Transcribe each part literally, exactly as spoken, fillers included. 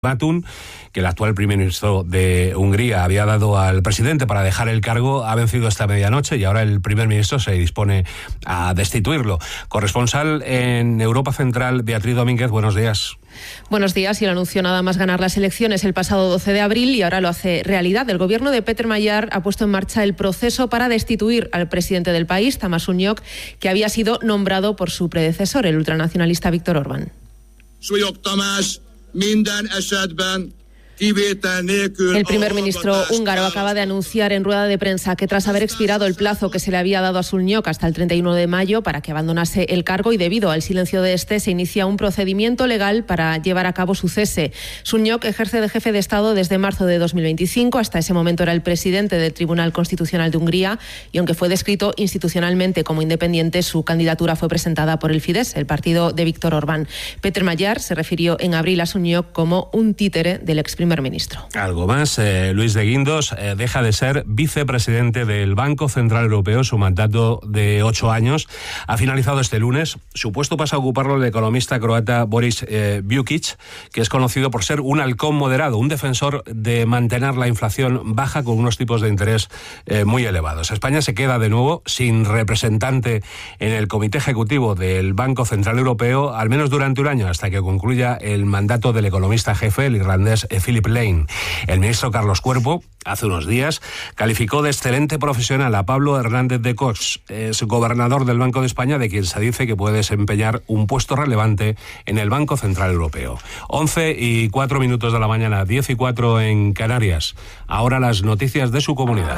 ultimátum que el actual primer ministro de Hungría había dado al presidente para dejar el cargo ha vencido esta medianoche y ahora el primer ministro se dispone a destituirlo. Corresponsal en Europa Central, Beatriz Domínguez, buenos días. Buenos días. Y lo anunció nada más ganar las elecciones el pasado doce de abril y ahora lo hace realidad. El gobierno de Peter Magyar ha puesto en marcha el proceso para destituir al presidente del país, Tamás Unyok, que había sido nombrado por su predecesor, el ultranacionalista Viktor Orbán. Unyok Tamás minden esetben kivétel nélkül. El primer ministro húngaro acaba de anunciar en rueda de prensa que tras haber expirado el plazo que se le había dado a Unyok hasta el treinta y uno de mayo para que abandonase el cargo y debido al silencio de este se inicia un procedimiento legal para llevar a cabo su cese. Unyok ejerce de jefe de Estado desde marzo de dos mil veinticinco. Hasta ese momento era el presidente del Tribunal Constitucional de Hungría y aunque fue descrito institucionalmente como independiente, su candidatura fue presentada por el Fidesz, el partido de Viktor Orbán. Peter Magyar se refirió en abril a Unyok como un títere del ex primer ministro. Algo más, eh, Luis de Guindos eh, deja de ser vicepresidente del Banco Central Europeo. Su mandato de ocho años ha finalizado este lunes. Su puesto pasa a ocuparlo el economista croata Boris eh, Vujčić, que es conocido por ser un halcón moderado, un defensor de mantener la inflación baja con unos tipos de interés eh, muy elevados. España se queda de nuevo sin representante en el comité ejecutivo del Banco Central Europeo, al menos durante un año, hasta que concluya el mandato del economista jefe, el irlandés Philip Lane. El ministro Carlos Cuerpo, hace unos días, calificó de excelente profesional a Pablo Hernández de Cos, es gobernador del Banco de España, de quien se dice que puede desempeñar un puesto relevante en el Banco Central Europeo. once y cuatro minutos de la mañana, diez y cuatro en Canarias. Ahora las noticias de su comunidad.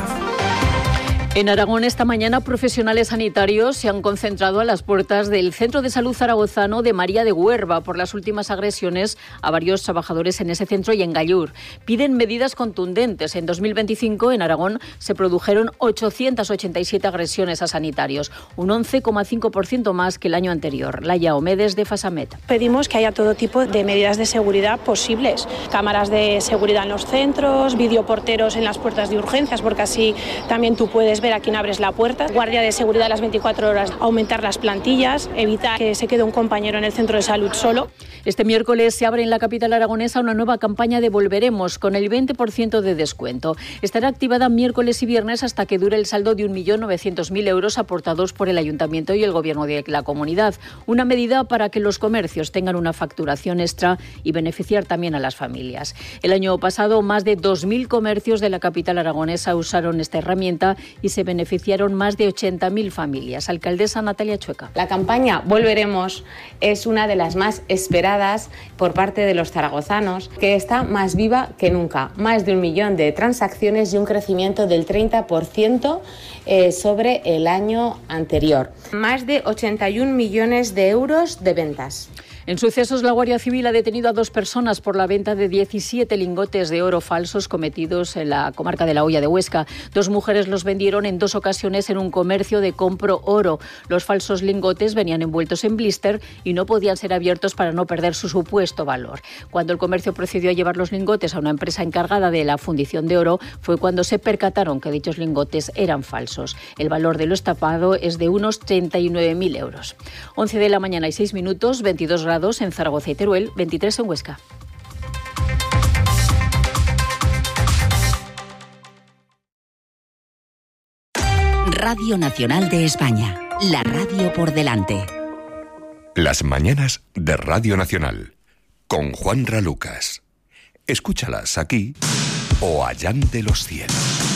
En Aragón esta mañana profesionales sanitarios se han concentrado a las puertas del Centro de Salud Zaragozano de María de Huerva por las últimas agresiones a varios trabajadores en ese centro y en Gallur. Piden medidas contundentes. En dos mil veinticinco en Aragón se produjeron ochocientas ochenta y siete agresiones a sanitarios, un once coma cinco por ciento más que el año anterior. Laia Omedes de Fasamet. Pedimos que haya todo tipo de medidas de seguridad posibles. Cámaras de seguridad en los centros, videoporteros en las puertas de urgencias, porque así también tú puedes ver a quién abres la puerta, guardia de seguridad a las veinticuatro horas, aumentar las plantillas, evitar que se quede un compañero en el centro de salud solo. Este miércoles se abre en la capital aragonesa una nueva campaña de Volveremos con el veinte por ciento de descuento. Estará activada miércoles y viernes hasta que dure el saldo de un millón novecientos mil euros aportados por el Ayuntamiento y el Gobierno de la comunidad. Una medida para que los comercios tengan una facturación extra y beneficiar también a las familias. El año pasado más de dos mil comercios de la capital aragonesa usaron esta herramienta y se beneficiaron más de ochenta mil familias. Alcaldesa Natalia Chueca. La campaña Volveremos es una de las más esperadas por parte de los zaragozanos, que está más viva que nunca. Más de un millón de transacciones y un crecimiento del treinta por ciento eh, sobre el año anterior. Más de ochenta y un millones de euros de ventas. En sucesos, la Guardia Civil ha detenido a dos personas por la venta de diecisiete lingotes de oro falsos cometidos en la comarca de la Hoya de Huesca. Dos mujeres los vendieron en dos ocasiones en un comercio de Compro Oro. Los falsos lingotes venían envueltos en blister y no podían ser abiertos para no perder su supuesto valor. Cuando el comercio procedió a llevar los lingotes a una empresa encargada de la fundición de oro, fue cuando se percataron que dichos lingotes eran falsos. El valor de lo estafado es de unos treinta y nueve mil euros. once de la mañana y seis minutos, veintidós grados en Zaragoza y Teruel, veintitrés en Huesca. Radio Nacional de España, la radio por delante. Las mañanas de Radio Nacional, con Juanra Lucas. Escúchalas aquí o allá de los cielos.